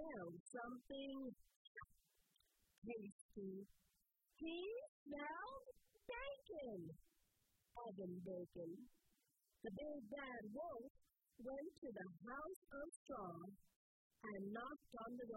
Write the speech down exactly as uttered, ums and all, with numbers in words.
smelled something tasty. He smelled bacon. Oven bacon. The big bad wolf went to the house of straw and knocked on the